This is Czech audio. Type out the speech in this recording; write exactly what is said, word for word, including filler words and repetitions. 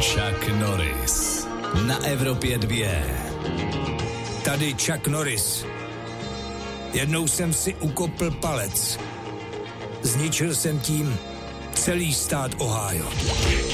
Chuck Norris na Evropě dvě. Tady Chuck Norris. Jednou jsem si ukopl palec. Zničil jsem tím celý stát Ohio.